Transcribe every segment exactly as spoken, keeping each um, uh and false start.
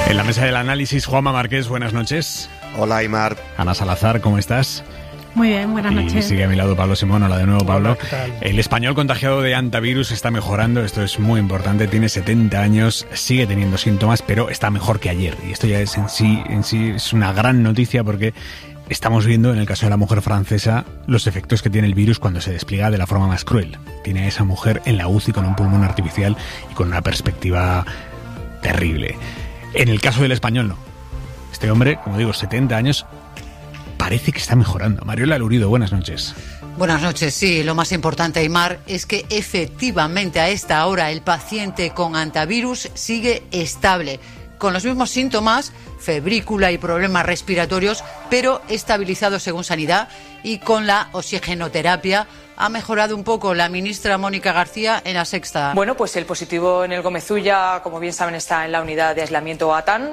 En la mesa del análisis, Juanma Márquez, buenas noches. Hola, Aymar. Ana Salazar, ¿cómo estás? Muy bien, buenas noches. Y sigue a mi lado Pablo Simón. Hola de nuevo, Pablo. Hola, ¿qué tal? El español contagiado de hantavirus está mejorando, esto es muy importante, tiene setenta años, sigue teniendo síntomas, pero está mejor que ayer. Y esto ya es en sí, en sí es una gran noticia porque estamos viendo, en el caso de la mujer francesa, los efectos que tiene el virus cuando se despliega de la forma más cruel. Tiene a esa mujer en la U C I con un pulmón artificial y con una perspectiva terrible. En el caso del español, no. Este hombre, como digo, setenta años, parece que está mejorando. Mariola Lurido, buenas noches. Buenas noches, sí, lo más importante, Aymar, es que efectivamente a esta hora el paciente con hantavirus sigue estable, con los mismos síntomas, febrícula y problemas respiratorios, pero estabilizado según Sanidad, y con la oxigenoterapia ha mejorado un poco la ministra Mónica García en La Sexta. Bueno, pues el positivo en el Gómez Ulla, como bien saben, está en la unidad de aislamiento ATAN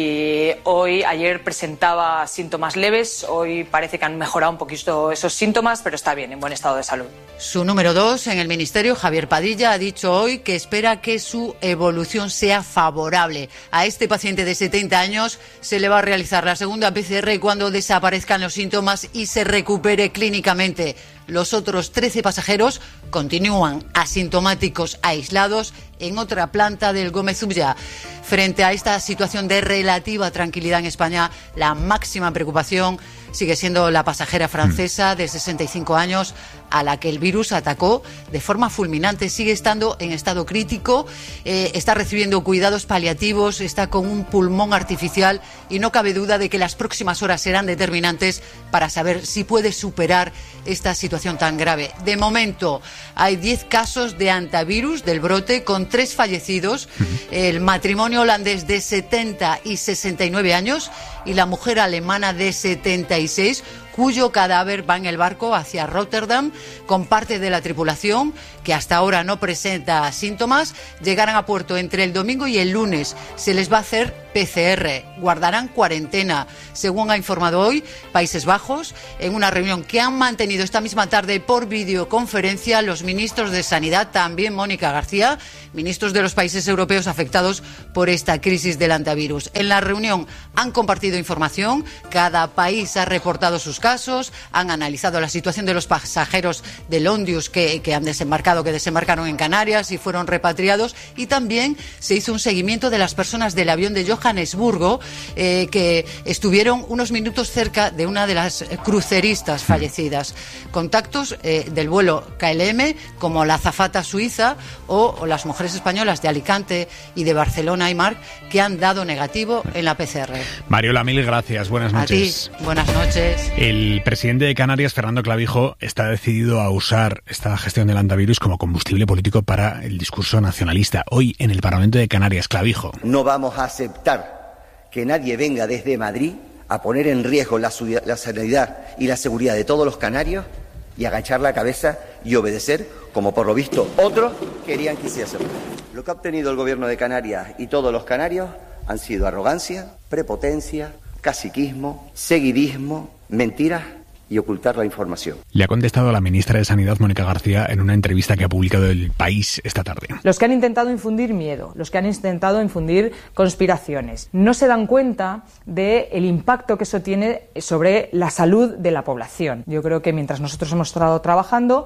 y hoy, ayer presentaba síntomas leves, hoy parece que han mejorado un poquito esos síntomas, pero está bien, en buen estado de salud. Su número dos en el Ministerio, Javier Padilla, ha dicho hoy que espera que su evolución sea favorable. A este paciente de setenta años se le va a realizar la segunda P C R cuando desaparezcan los síntomas y se recupere clínicamente. Los otros trece pasajeros continúan asintomáticos aislados en otra planta del Gómez Ulla. Frente a esta situación de relativa tranquilidad en España, la máxima preocupación sigue siendo la pasajera francesa de sesenta y cinco años a la que el virus atacó de forma fulminante. Sigue estando en estado crítico, eh, está recibiendo cuidados paliativos, está con un pulmón artificial y no cabe duda de que las próximas horas serán determinantes para saber si puede superar esta situación tan grave. De momento hay diez casos de hantavirus del brote con tres fallecidos, el matrimonio holandés de setenta y sesenta y nueve años y la mujer alemana de setenta y seis, cuyo cadáver va en el barco hacia Rotterdam con parte de la tripulación que hasta ahora no presenta síntomas. Llegarán a puerto entre el domingo y el lunes. Se les va a hacer P C R, guardarán cuarentena, según ha informado hoy Países Bajos, en una reunión que han mantenido esta misma tarde por videoconferencia los ministros de Sanidad, también Mónica García, ministros de los países europeos afectados por esta crisis del hantavirus. En la reunión han compartido información, cada país ha reportado sus casos, han analizado la situación de los pasajeros del Ondius que, que han desembarcado, que desembarcaron en Canarias y fueron repatriados, y también se hizo un seguimiento de las personas del avión de Johannesburgo eh, que estuvieron unos minutos cerca de una de las cruceristas fallecidas. Contactos eh, del vuelo K L M como la azafata suiza o, o las mujeres españolas de Alicante y de Barcelona, Aymar, que han dado negativo en la P C R. Mariola, mil gracias, buenas noches. A ti, buenas noches. El presidente de Canarias, Fernando Clavijo, está decidido a usar esta gestión del hantavirus como combustible político para el discurso nacionalista. Hoy, en el Parlamento de Canarias, Clavijo. No vamos a aceptar que nadie venga desde Madrid a poner en riesgo la, la sanidad y la seguridad de todos los canarios y agachar la cabeza y obedecer, como por lo visto otros querían que hiciese. Lo que ha obtenido el gobierno de Canarias y todos los canarios han sido arrogancia, prepotencia, caciquismo, seguidismo, mentiras y ocultar la información. Le ha contestado la ministra de Sanidad, Mónica García, en una entrevista que ha publicado El País esta tarde. Los que han intentado infundir miedo, los que han intentado infundir conspiraciones, no se dan cuenta del impacto que eso tiene sobre la salud de la población. Yo creo que mientras nosotros hemos estado trabajando,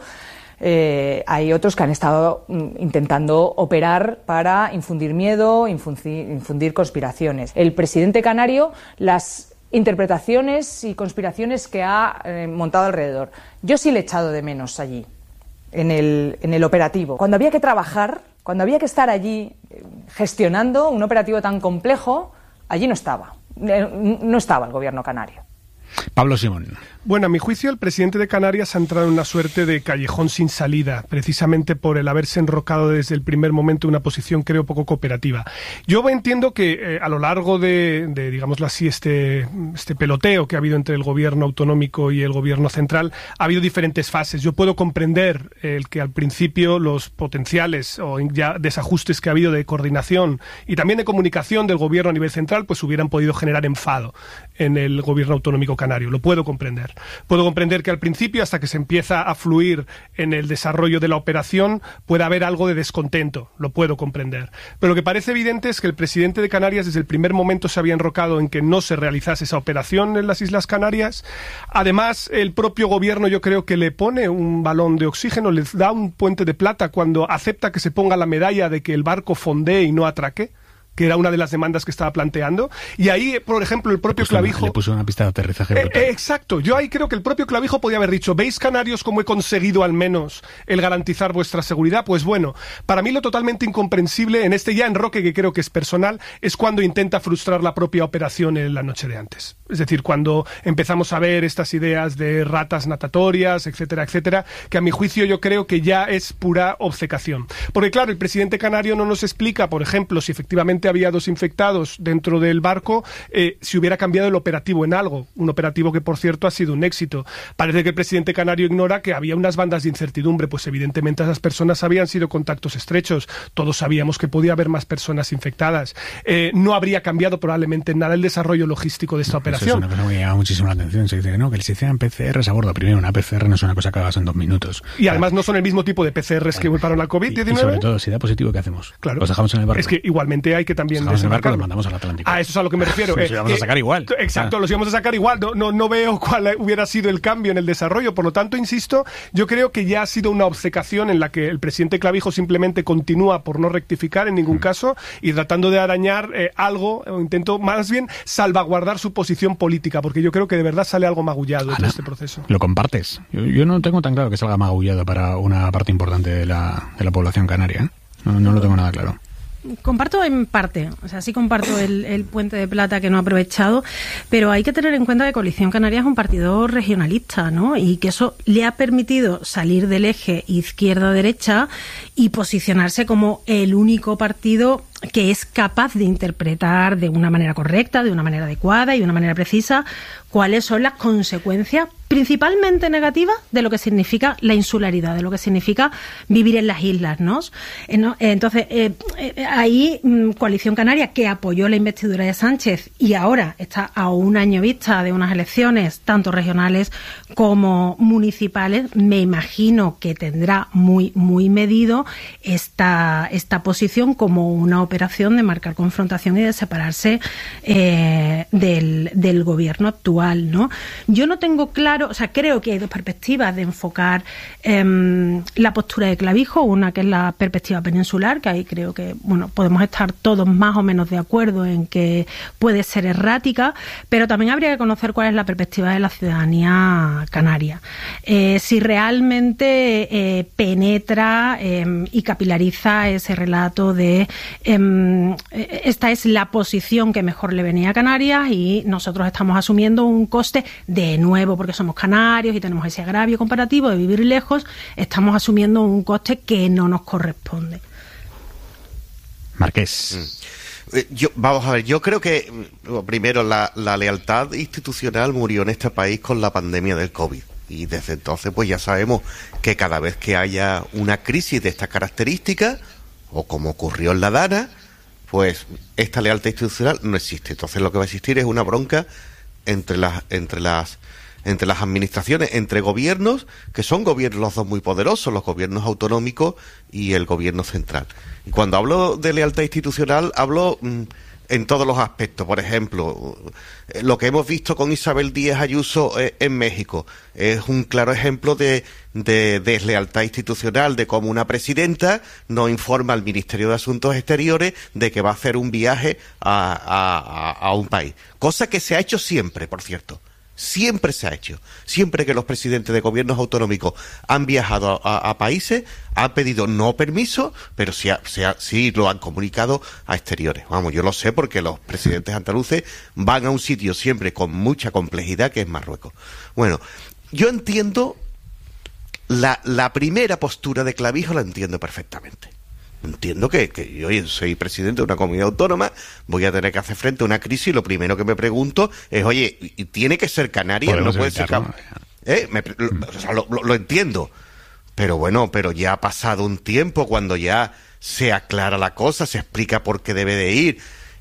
Eh, hay otros que han estado mm, intentando operar para infundir miedo, infundir, infundir conspiraciones. El presidente canario, las interpretaciones y conspiraciones que ha eh, montado alrededor. Yo sí le he echado de menos allí, en el, en el operativo. Cuando había que trabajar, cuando había que estar allí eh, gestionando un operativo tan complejo, allí no estaba. Eh, no estaba el gobierno canario. Pablo Simón. Bueno, a mi juicio, el presidente de Canarias ha entrado en una suerte de callejón sin salida, precisamente por el haberse enrocado desde el primer momento en una posición, creo, poco cooperativa. Yo entiendo que eh, a lo largo de, de digámoslo así, este, este peloteo que ha habido entre el gobierno autonómico y el gobierno central, ha habido diferentes fases. Yo puedo comprender el que al principio los potenciales o ya desajustes que ha habido de coordinación y también de comunicación del gobierno a nivel central, pues hubieran podido generar enfado en el gobierno autonómico canario. canario, lo puedo comprender. Puedo comprender que al principio, hasta que se empieza a fluir en el desarrollo de la operación, pueda haber algo de descontento, lo puedo comprender. Pero lo que parece evidente es que el presidente de Canarias desde el primer momento se había enrocado en que no se realizase esa operación en las Islas Canarias. Además, el propio gobierno yo creo que le pone un balón de oxígeno, le da un puente de plata cuando acepta que se ponga la medalla de que el barco fondee y no atraque, que era una de las demandas que estaba planteando. Y ahí, por ejemplo, el propio Clavijo... Una, le puso una pista de aterrizaje brutal. Eh, eh, exacto. Yo ahí creo que el propio Clavijo podía haber dicho, ¿veis, canarios, cómo he conseguido al menos el garantizar vuestra seguridad? Pues bueno, para mí lo totalmente incomprensible en este ya enroque, que creo que es personal, es cuando intenta frustrar la propia operación en la noche de antes. Es decir, cuando empezamos a ver estas ideas de ratas natatorias, etcétera, etcétera, que a mi juicio yo creo que ya es pura obcecación. Porque claro, el presidente canario no nos explica, por ejemplo, si efectivamente había dos infectados dentro del barco, eh, si hubiera cambiado el operativo en algo, un operativo que por cierto ha sido un éxito. Parece que el presidente canario ignora que había unas bandas de incertidumbre, pues evidentemente esas personas habían sido contactos estrechos, todos sabíamos que podía haber más personas infectadas, eh, no habría cambiado probablemente en nada el desarrollo logístico de esta operación. Eso es una cosa que me llama muchísimo la atención, se dice que no, que se hicieran P C Rs a bordo. Primero, una P C R no es una cosa que hagas en dos minutos. Y además no son el mismo tipo de P C Rs que para la COVID diecinueve. Y sobre todo, si da positivo, ¿qué hacemos? Claro. Los dejamos en el barco. Es que igualmente hay que también los dejamos en el barco, los mandamos al Atlántico. Ah, eso es a lo que me refiero. Los íbamos a sacar igual. Exacto, ah. los íbamos a sacar igual. No, no, no veo cuál hubiera sido el cambio en el desarrollo. Por lo tanto, insisto, yo creo que ya ha sido una obcecación en la que el presidente Clavijo simplemente continúa por no rectificar en ningún mm. caso y tratando de arañar eh, algo, o intento más bien salvaguardar su posición política, porque yo creo que de verdad sale algo magullado de este proceso. ¿Lo compartes? Yo, yo no tengo tan claro que salga magullado para una parte importante de la, de la población canaria, ¿eh? No, no lo tengo nada claro. Comparto en parte, o sea, sí comparto el, el puente de plata que no ha aprovechado, pero hay que tener en cuenta que Coalición Canaria es un partido regionalista, ¿no? Y que eso le ha permitido salir del eje izquierda-derecha y posicionarse como el único partido que es capaz de interpretar de una manera correcta, de una manera adecuada y de una manera precisa cuáles son las consecuencias principalmente negativas de lo que significa la insularidad, de lo que significa vivir en las islas, ¿no? Entonces, eh, eh, ahí Coalición Canaria, que apoyó la investidura de Sánchez y ahora está a un año vista de unas elecciones tanto regionales como municipales, me imagino que tendrá muy, muy medido esta, esta posición como una operación de marcar confrontación y de separarse eh, del, del gobierno actual, ¿no? Yo no tengo claro, o sea, creo que hay dos perspectivas de enfocar eh, la postura de Clavijo, una que es la perspectiva peninsular, que ahí creo que, bueno, podemos estar todos más o menos de acuerdo en que puede ser errática, pero también habría que conocer cuál es la perspectiva de la ciudadanía canaria. Eh, si realmente eh, penetra eh, y capilariza ese relato de eh, esta es la posición que mejor le venía a Canarias y nosotros estamos asumiendo un coste, de nuevo, porque somos canarios y tenemos ese agravio comparativo de vivir lejos, estamos asumiendo un coste que no nos corresponde. Marqués. Yo, vamos a ver, yo creo que, primero, la, la lealtad institucional murió en este país con la pandemia del COVID. Y desde entonces, pues ya sabemos que cada vez que haya una crisis de estas características, o como ocurrió en la Dana, pues esta lealtad institucional no existe. Entonces lo que va a existir es una bronca entre las entre las entre las administraciones, entre gobiernos, que son gobiernos los dos muy poderosos, los gobiernos autonómicos y el gobierno central. Y cuando hablo de lealtad institucional, hablo mmm, en todos los aspectos. Por ejemplo, lo que hemos visto con Isabel Díaz Ayuso eh, en México es un claro ejemplo de, de deslealtad institucional, de cómo una presidenta no informa al Ministerio de Asuntos Exteriores de que va a hacer un viaje a, a, a, a un país. Cosa que se ha hecho siempre, por cierto. Siempre se ha hecho. Siempre que los presidentes de gobiernos autonómicos han viajado a, a, a países, han pedido no permiso, pero sí, ha, sí, ha, sí lo han comunicado a exteriores. Vamos, yo lo sé porque los presidentes andaluces van a un sitio siempre con mucha complejidad, que es Marruecos. Bueno, yo entiendo la, la primera postura de Clavijo, la entiendo perfectamente. Entiendo que, que yo soy presidente de una comunidad autónoma, voy a tener que hacer frente a una crisis y lo primero que me pregunto es, oye, ¿y tiene que ser Canarias? No puede ser Can... ¿Eh? Me, lo, o sea, lo, lo, lo entiendo, pero bueno, pero ya ha pasado un tiempo cuando ya se aclara la cosa, se explica por qué debe de ir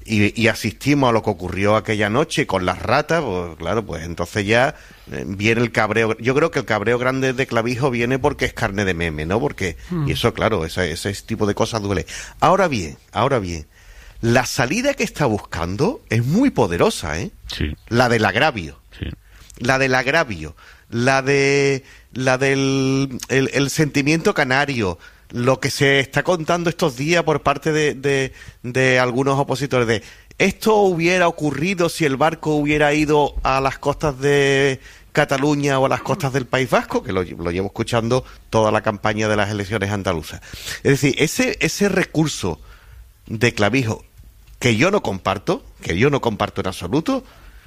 y, y asistimos a lo que ocurrió aquella noche con las ratas, pues claro, pues entonces ya eh, viene el cabreo. Yo creo que el cabreo grande de Clavijo viene porque es carne de meme, ¿no? Porque, mm. y eso, claro, ese, ese tipo de cosas duele. Ahora bien, ahora bien, la salida que está buscando es muy poderosa, ¿eh? Sí. La del agravio. Sí. La del agravio. La de la del el, el sentimiento canario. Lo que se está contando estos días por parte de, de, de algunos opositores de esto hubiera ocurrido si el barco hubiera ido a las costas de Cataluña o a las costas del País Vasco, que lo, lo llevo escuchando toda la campaña de las elecciones andaluzas. Es decir, ese, ese recurso de Clavijo que yo no comparto, que yo no comparto en absoluto,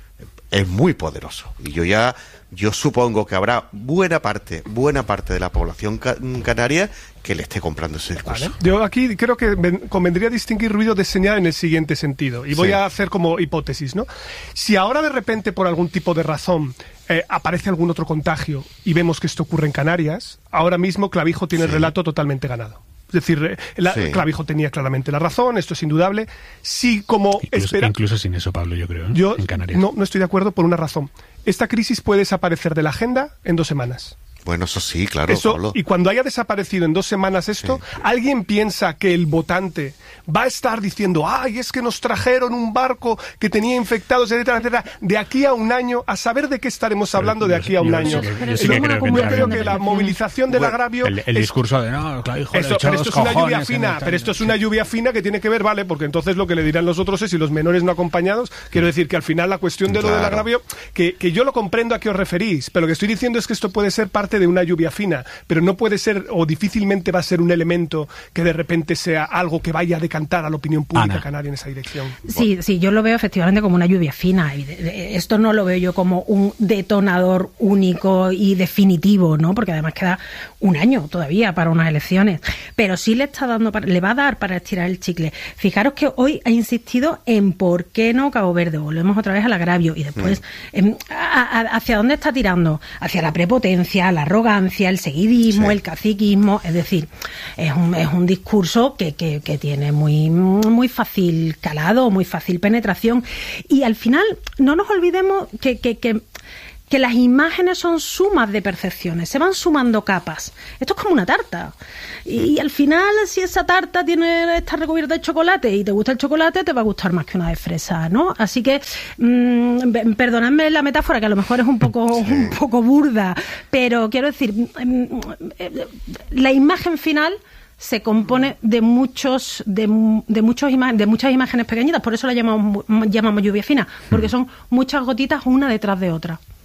es muy poderoso. Y yo ya, yo supongo que habrá buena parte, buena parte de la población ca- canaria que le esté comprando ese discurso. Vale. Yo aquí creo que convendría distinguir ruido de señal en el siguiente sentido. Y voy sí. a hacer como hipótesis, ¿no? Si ahora de repente, por algún tipo de razón, eh, aparece algún otro contagio y vemos que esto ocurre en Canarias, ahora mismo Clavijo tiene sí. el relato totalmente ganado. Es decir, la, sí. Clavijo tenía claramente la razón, esto es indudable. Sí, como incluso, espera... Incluso sin eso, Pablo, yo creo, ¿eh? Yo en Canarias. No, no estoy de acuerdo por una razón. Esta crisis puede desaparecer de la agenda en dos semanas. Bueno, eso sí, claro, eso, Pablo. Y cuando haya desaparecido en dos semanas esto, sí. ¿alguien piensa que el votante va a estar diciendo, ay, es que nos trajeron un barco que tenía infectados, etcétera, etcétera, de aquí a un año, a saber de qué estaremos hablando de aquí a un yo, año? Yo, yo, yo, yo sí que creo, que, yo creo que la movilización del bueno, agravio... El, el discurso de, no, claro, hijo, esto, pero esto es una lluvia fina, pero esto es una lluvia fina que tiene que ver, vale, porque entonces lo que le dirán los otros es si los menores no acompañados, quiero decir que al final la cuestión de lo claro. del agravio, que, que yo lo comprendo a qué os referís, pero lo que estoy diciendo es que esto puede ser parte de una lluvia fina, pero no puede ser, o difícilmente va a ser un elemento que de repente sea algo que vaya a decantar a la opinión pública Ana. canaria en esa dirección. Sí, bueno. sí, yo lo veo efectivamente como una lluvia fina. Esto no lo veo yo como un detonador único y definitivo, ¿no? Porque además queda un año todavía para unas elecciones. Pero sí le está dando, para, le va a dar para estirar el chicle. Fijaros que hoy ha insistido en por qué no Cabo Verde. Volvemos otra vez al agravio y después mm. eh, a, a, ¿hacia dónde está tirando? Hacia la prepotencia, la arrogancia, el seguidismo, sí. el caciquismo, es decir, es un, es un discurso que, que, que tiene muy, muy fácil calado, muy fácil penetración, y al final no nos olvidemos que, que, que que las imágenes son sumas de percepciones, se van sumando capas. Esto es como una tarta. Y al final, si esa tarta tiene está recubierta de chocolate y te gusta el chocolate, te va a gustar más que una de fresa, ¿no? Así que, mmm, perdonadme la metáfora, que a lo mejor es un poco, sí. un poco burda, pero quiero decir, la imagen final se compone de muchos de, de muchos ima- de muchas imágenes pequeñitas, por eso la llamamos llamamos lluvia fina, porque son muchas gotitas una detrás de otra.